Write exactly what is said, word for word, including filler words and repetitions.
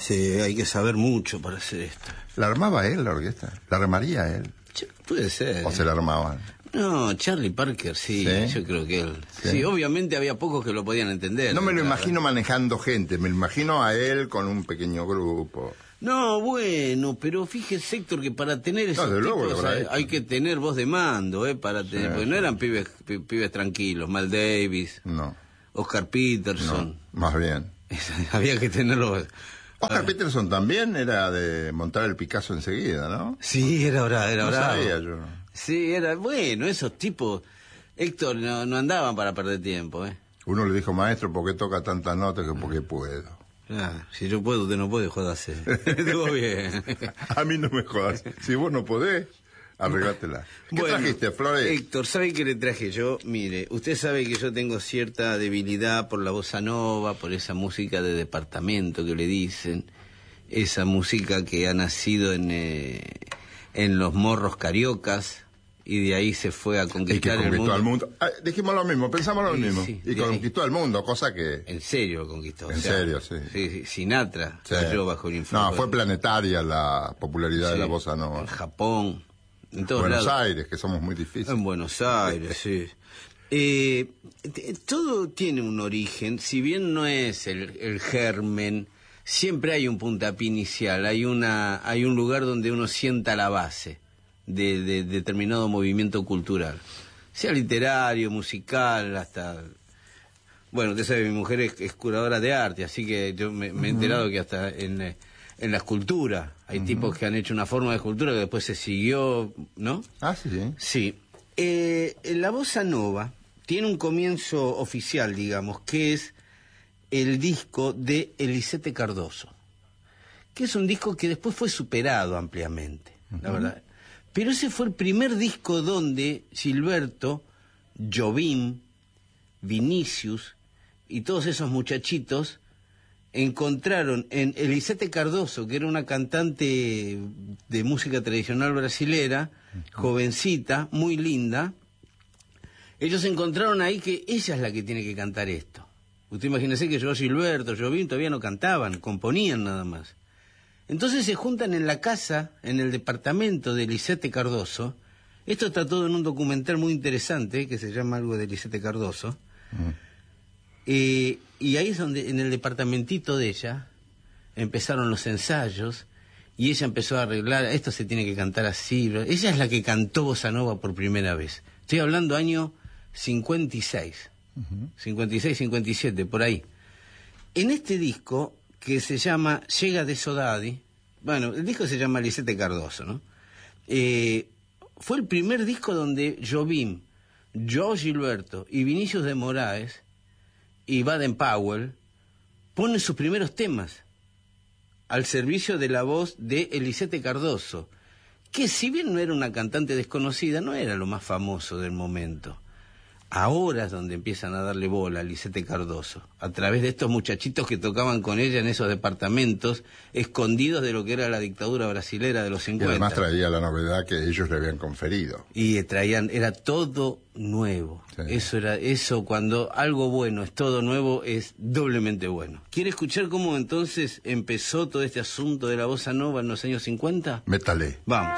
Sí, hay que saber mucho para hacer esto. ¿La armaba él, la orquesta? ¿La armaría él? Ch- Puede ser. ¿O se la armaban? No, Charlie Parker, sí, ¿Sí? yo creo que él. ¿Sí? Sí, obviamente había pocos que lo podían entender. No me lo claro. imagino manejando gente, me lo imagino a él con un pequeño grupo. No, bueno, pero fíjese, Héctor, que para tener esos desde luego tipos lo habrá hay, hecho. hay que tener voz de mando, ¿eh? Para tener, Sí, porque sí. no eran pibes, pi- pibes tranquilos, Mal Davis, No, Oscar Peterson. no, más bien. Había que tenerlo. Oscar Ah. Peterson también era de montar el Picasso enseguida, ¿no? Sí, era bravo, era No bravo. sabía yo. Sí, era bueno, esos tipos, Héctor, no, no andaban para perder tiempo, ¿eh? Uno le dijo, maestro, ¿por qué toca tantas notas? Que porque puedo. Ah, si yo puedo, usted no puede, jodase. Estuvo bien. A mí no me jodas. Si vos no podés, arreglátela. ¿Qué Bueno, trajiste, Flores? Héctor, ¿sabe qué le traje yo? Mire, usted sabe que yo tengo cierta debilidad por la bossa nova, por esa música de departamento que le dicen, esa música que ha nacido en, eh, en los morros cariocas, y de ahí se fue a Y que conquistar el conquistó mundo. al mundo. Ah, dijimos lo mismo, pensamos lo Sí, mismo. sí, y de ahí. conquistó al mundo, cosa que... En serio lo conquistó. En o sea, serio, sí. Sí, sí, Sinatra Sí. cayó bajo el influjo. No, fue de- planetaria la popularidad de sí, la bossa En nova. Japón, en todos Buenos lados. Aires, que somos muy difíciles. En Buenos Aires, sí. Eh, t- todo tiene un origen, si bien no es el, el germen, siempre hay un puntapié inicial, hay una, hay un lugar donde uno sienta la base de, de determinado movimiento cultural, sea literario, musical, hasta... Bueno, usted sabe, mi mujer es, es curadora de arte, así que yo me, me he enterado que hasta en, eh, en la escultura hay Uh-huh. tipos que han hecho una forma de escultura que después se siguió, ¿no? Ah, sí, sí. Sí. Eh, la bossa nova tiene un comienzo oficial, digamos, que es el disco de Elisete Cardoso, que es un disco que después fue superado ampliamente, la verdad. Pero ese fue el primer disco donde Gilberto, Jobim, Vinicius y todos esos muchachitos encontraron en Elisete Cardoso, que era una cantante de música tradicional brasilera, jovencita, muy linda. Ellos encontraron ahí que ella es la que tiene que cantar esto. Usted imagínese que yo, Gilberto, Jobim todavía no cantaban, componían nada más. Entonces se juntan en la casa, en el departamento de Elisete Cardoso. Esto está todo en un documental muy interesante, que se llama algo de Elisete Cardoso. Mm. Eh, y ahí es donde, en el departamentito de ella, empezaron los ensayos, y ella empezó a arreglar, esto se tiene que cantar así. Ella es la que cantó bossa nova por primera vez. Estoy hablando año cincuenta y seis, Uh-huh. cincuenta y seis, cincuenta y siete, por ahí. En este disco, que se llama Llega de Sodadi, bueno, el disco se llama Elisete Cardoso, ¿no? Eh, fue el primer disco donde Jobim, Joe Gilberto y Vinicius de Moraes y Baden Powell ponen sus primeros temas al servicio de la voz de Elisete Cardoso, que si bien no era una cantante desconocida, no era lo más famoso del momento. Ahora es donde empiezan a darle bola a Elisete Cardoso, a través de estos muchachitos que tocaban con ella en esos departamentos, escondidos de lo que era la dictadura brasilera de los Y cincuenta. además traía la novedad que ellos le habían conferido. Y traían, era todo nuevo. Sí. Eso era, eso cuando algo bueno es todo nuevo, es doblemente bueno. ¿Quiere escuchar cómo entonces empezó todo este asunto de la bossa nova en los años cincuenta? Métale. Vamos.